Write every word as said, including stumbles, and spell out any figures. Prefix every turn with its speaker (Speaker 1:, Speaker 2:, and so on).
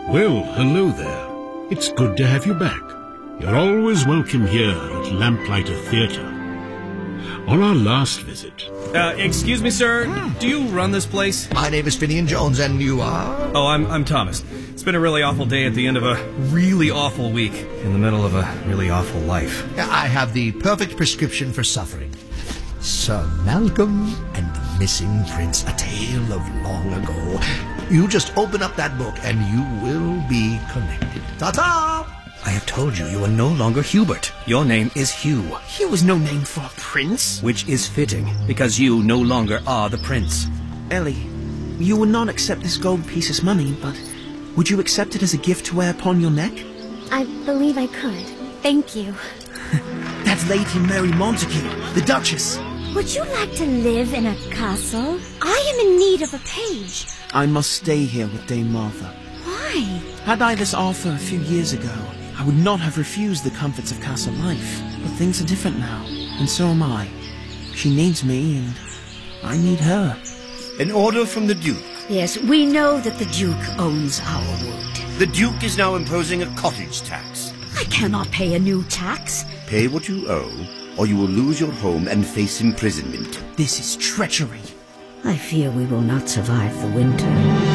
Speaker 1: Well, hello there. It's good to have you back. You're always welcome here at Lamplighter Theatre. On our last visit...
Speaker 2: Uh, excuse me, sir. Do you run this place?
Speaker 3: My name is Finian Jones, and you are?
Speaker 2: Oh, I'm I'm Thomas. It's been a really awful day at the end of a really awful week, in the middle of a really awful life.
Speaker 3: I have the perfect prescription for suffering. Sir Malcolm and the Missing Prince, a tale of long ago. You just open up that book, and you will be connected. Ta-ta!
Speaker 4: I have told you, you are no longer Hubert. Your name is Hugh.
Speaker 5: Hugh is no name for a prince.
Speaker 4: Which is fitting, because you no longer are the prince.
Speaker 5: Ellie, you would not accept this gold piece as money, but would you accept it as a gift to wear upon your neck?
Speaker 6: I believe I could. Thank you.
Speaker 5: That's Lady Mary Montague, the Duchess.
Speaker 6: Would you like to live in a castle? I am in need of a page.
Speaker 5: I must stay here with Dame Martha.
Speaker 6: Why?
Speaker 5: Had I this offer a few years ago, I would not have refused the comforts of castle life. But things are different now, and so am I. She needs me, and I need her.
Speaker 7: An order from the Duke.
Speaker 8: Yes, we know that the Duke owns our wood.
Speaker 7: The Duke is now imposing a cottage tax.
Speaker 8: I cannot pay a new tax.
Speaker 7: Pay what you owe, or you will lose your home and face imprisonment.
Speaker 5: This is treachery.
Speaker 8: I fear we will not survive the winter.